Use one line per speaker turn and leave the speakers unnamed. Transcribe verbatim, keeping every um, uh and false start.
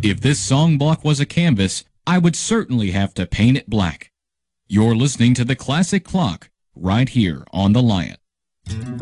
If this song block was a canvas, I would certainly have to paint it black. You're listening to the Classic Clock right here on The Lion.